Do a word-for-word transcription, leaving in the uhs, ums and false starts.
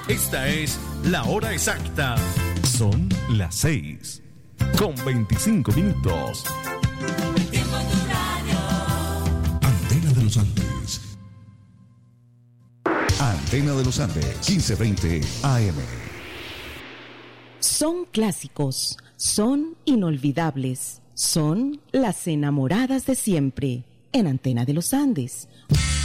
Esta es la hora exacta. Son las seis con veinticinco minutos. El tiempo en tu radio. Antena de los Andes. Antena de los Andes, quince veinte A M. Son clásicos, son inolvidables, son las enamoradas de siempre en Antena de los Andes.